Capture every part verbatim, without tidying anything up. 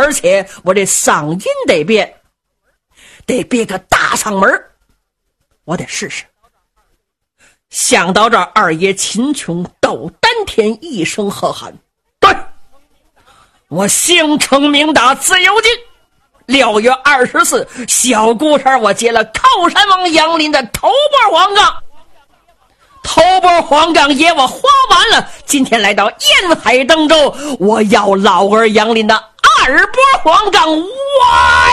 而且我这嗓音得别，得别个大嗓门，我得试试。想到这儿，二爷秦琼斗丹田一声喝喊：对，我姓程名达，自由金。六月二十四，小姑山我接了靠山王杨林的头波黄杠，头波黄杠也我花完了。今天来到沿海登州，我要老儿杨林的二波黄杠。哇！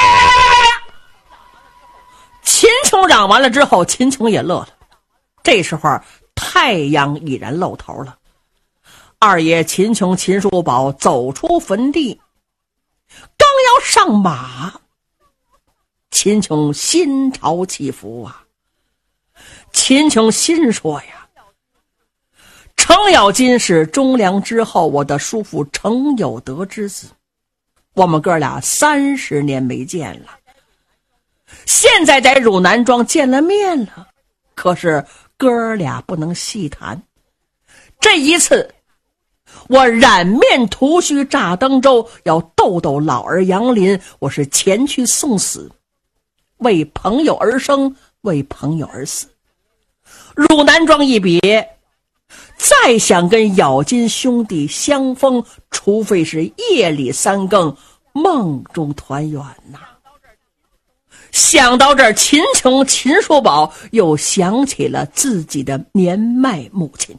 秦琼嚷完了之后，秦琼也乐了。这时候太阳已然露头了。二爷秦琼、秦叔宝走出坟地，刚要上马，秦琼心潮起伏啊！秦琼心说呀，程咬金是忠良之后我的叔父程有德之子，我们哥俩三十年没见了，现在在汝南庄见了面了，可是哥俩不能细谈。这一次我染面涂须炸登州，要逗逗老儿杨林，我是前去送死，为朋友而生，为朋友而死。汝南庄一别，再想跟咬金兄弟相逢，除非是夜里三更，梦中团圆呐。想到这儿，秦琼、秦叔宝又想起了自己的年迈母亲。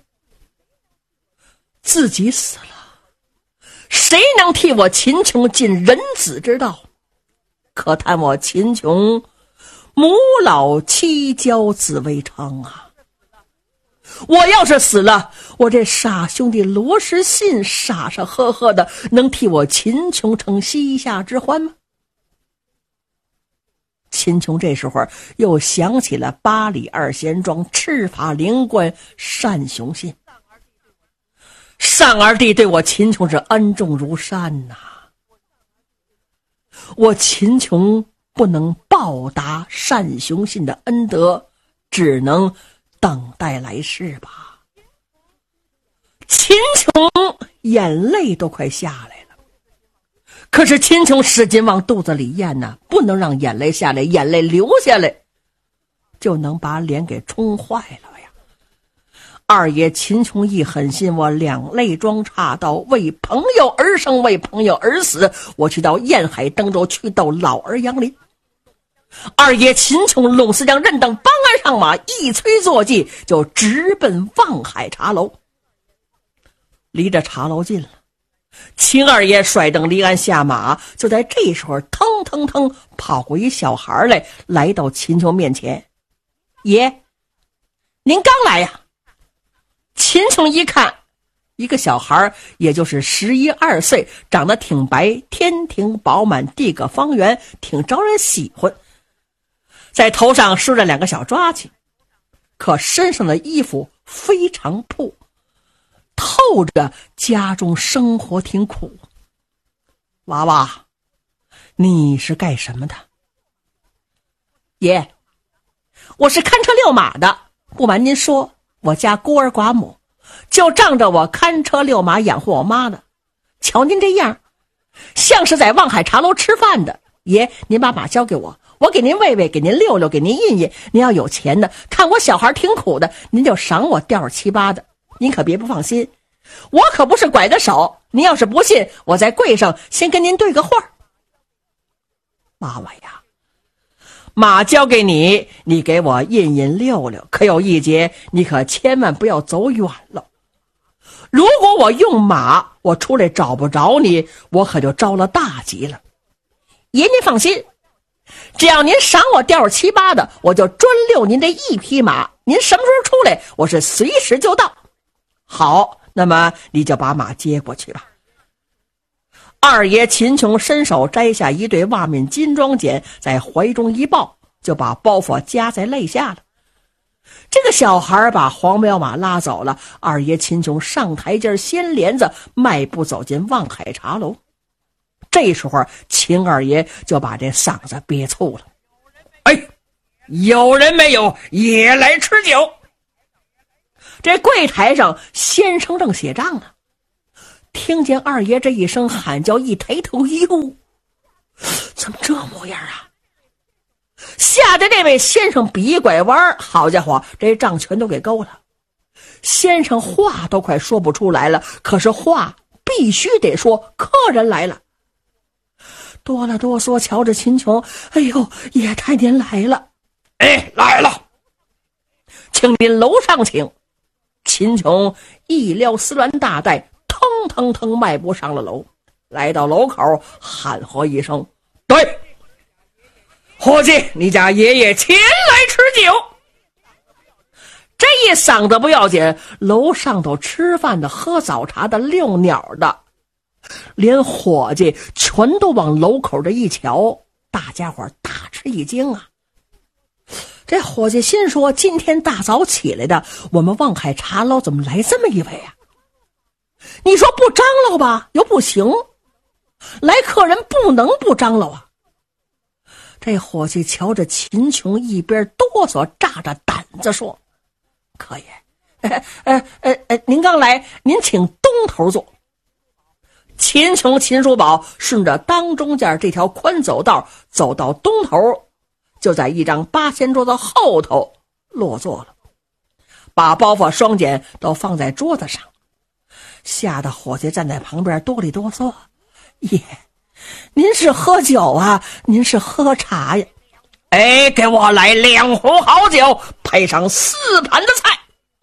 自己死了，谁能替我秦琼尽人子之道？可叹我秦琼母老妻娇子未成啊！我要是死了，我这傻兄弟罗时信傻傻呵呵的，能替我秦琼成膝下之欢吗？秦琼这时候又想起了八里二贤庄赤发灵官单雄信。单二弟对我秦琼是恩重如山呐、啊，我秦琼不能报答单雄信的恩德，只能等待来世吧。秦琼眼泪都快下来了，可是秦琼使劲往肚子里咽呐、啊，不能让眼泪下来，眼泪流下来就能把脸给冲坏了。二爷秦琼一狠心，我两肋装插刀，为朋友而生，为朋友而死，我去到沿海登州去斗老儿杨林。二爷秦琼拢四将任等帮鞍上马，一催坐骑，就直奔望海茶楼。离着茶楼近了，秦二爷甩蹬离鞍下马，就在这时候腾腾腾跑过一小孩来，来到秦琼面前：爷，您刚来呀？秦琼一看，一个小孩，也就是十一二岁，长得挺白，天庭饱满，地个方圆，挺招人喜欢。在头上梳着两个小抓髻，可身上的衣服非常破，透着家中生活挺苦。娃娃，你是干什么的？爷，我是看车遛马的。不瞒您说，我家孤儿寡母，就仗着我看车遛马养活我妈的。瞧您这样，像是在望海茶楼吃饭的。爷，您把马交给我，我给您喂喂，给您遛遛，给您印印。您要有钱的，看我小孩挺苦的，您就赏我吊儿七八的。您可别不放心，我可不是拐个手。您要是不信，我在柜上先跟您对个话。娃娃呀，马交给你，你给我印印溜溜，可有一节，你可千万不要走远了。如果我用马，我出来找不着你，我可就着了大急了。爷您放心，只要您赏我吊儿七八的，我就专溜您这一匹马。您什么时候出来，我是随时就到。好，那么你就把马接过去吧。二爷秦琼伸手摘下一对袜面金装剪，在怀中一抱，就把包袱夹在肋下了。这个小孩把黄骠马拉走了，二爷秦琼上台阶掀帘子，迈步走进望海茶楼。这时候秦二爷就把这嗓子憋粗了：哎，有人没有也来吃酒。这柜台上先生正写账呢，听见二爷这一声喊叫，一抬头，哟， 怎么这模样啊？吓得这位先生比一拐弯，好家伙，这账全都给勾了。先生话都快说不出来了，可是话必须得说，客人来了。哆了哆嗦瞧着秦琼，哎呦，爷太您来了。 哎，来了， 请您楼上请。秦琼一撩丝鸾大带，腾腾腾迈步上了楼，来到楼口，喊喝一声：“ 对，伙计，你家爷爷前来吃酒。” 这一嗓子不要紧，楼上头吃饭的、喝早茶的、遛鸟的，连伙计全都往楼口这一瞧，大家伙大吃一惊啊！这伙计心说：今天大早起来的，我们望海茶楼怎么来这么一位啊？你说不张罗吧，又不行，来客人不能不张罗啊！这伙计瞧着秦琼，一边哆嗦，炸着胆子说：“客爷，呃呃呃呃，您刚来，您请东头坐。”秦琼、秦叔宝顺着当中间这条宽走道走到东头，就在一张八仙桌子后头落座了，把包袱双锏都放在桌子上，吓得伙计站在旁边哆里哆嗦：“爷，您是喝酒啊？您是喝茶呀？”“ 哎，给我来两壶好酒，配上四盘的菜。”“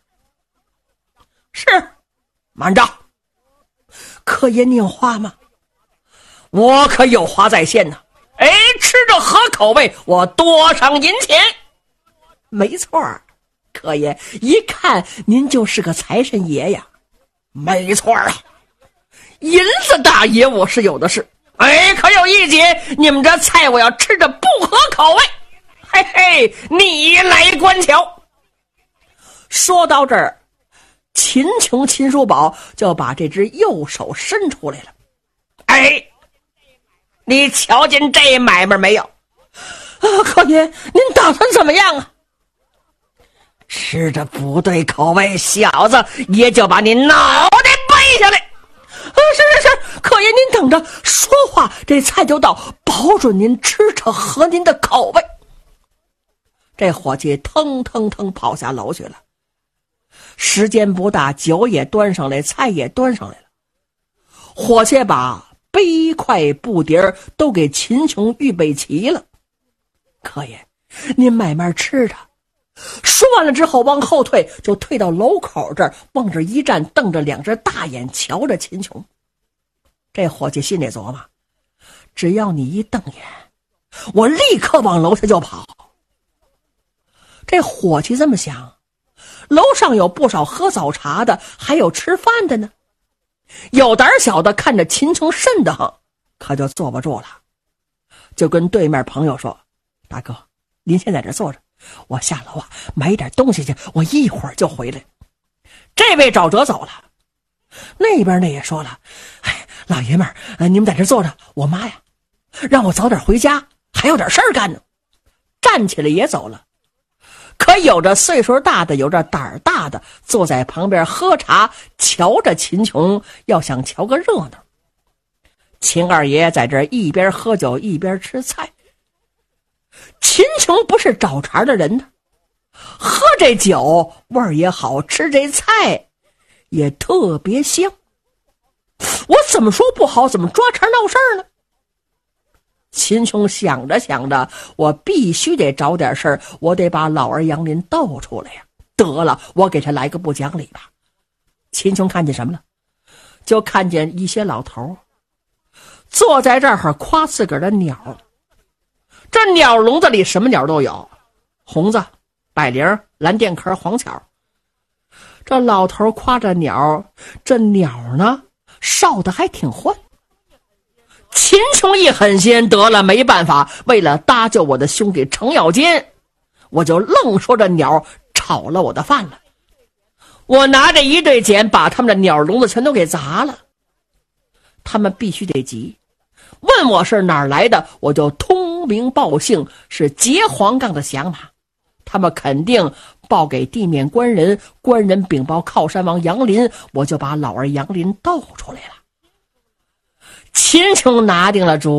是。”“ 慢着， 客爷你有话吗？”“ 我可有话在先呢。哎，吃着合口味，我多上银钱。”“ 没错，客爷，一看您就是个财神爷呀。”“ 没错啊， 银子大爷我是有的是。 哎，可有一节，你们这菜我要吃着不合口味。嘿嘿，你来观瞧。” 说到这儿，秦琼、秦叔宝就把这只右手伸出来了。 “哎，你瞧见这买卖没有？”“ 啊，客爷，您打算怎么样啊？”“ 吃着不对口味，小子也就把你脑袋背下来。”“ 啊，是是是，客爷您等着，说话这菜就到，保准您吃着合您的口味。”这伙计腾腾腾跑下楼去了。时间不大，酒也端上来，菜也端上来了。伙计把杯筷布碟都给秦琼预备齐了。“客爷，您慢慢吃着。”说完了之后往后退，就退到楼口这儿，往这一站，瞪着两只大眼瞧着秦琼。这伙计心里琢磨：只要你一瞪眼，我立刻往楼下就跑。这伙计这么想，楼上有不少喝早茶的，还有吃饭的呢。有胆小的看着秦琼瘆得慌，可就坐不住了，就跟对面朋友说：“大哥，您先在这坐着，我下楼啊买点东西去，我一会儿就回来。”这位找辙走了。那边呢也说了：“哎，老爷们儿、呃，你们在这坐着，我妈呀让我早点回家，还有点事儿干呢。”站起来也走了。可有着岁数大的，有着胆儿大的，坐在旁边喝茶，瞧着秦琼，要想瞧个热闹。秦二爷在这一边喝酒一边吃菜。秦琼不是找茬的人呢，喝这酒味儿也好，吃这菜也特别香。我怎么说不好，怎么抓茬闹事儿呢？秦琼想着想着，我必须得找点事儿，我得把老儿杨林斗出来呀！得了，我给他来个不讲理吧。秦琼看见什么了？就看见一些老头坐在这儿夸自个儿的鸟。这鸟笼子里什么鸟都有，红子、百灵、蓝靛壳、黄巧。这老头夸着鸟，这鸟呢烧得还挺欢。秦琼一狠心，得了，没办法，为了搭救我的兄弟程咬金，我就愣说这鸟炒了我的饭了。我拿着一对剪，把他们的鸟笼子全都给砸了。他们必须得急，问我是哪儿来的，我就通名报姓，是结黄杠的响马。他们肯定报给地面官人，官人禀报靠山王杨林，我就把老儿杨林斗出来了。秦琼拿定了主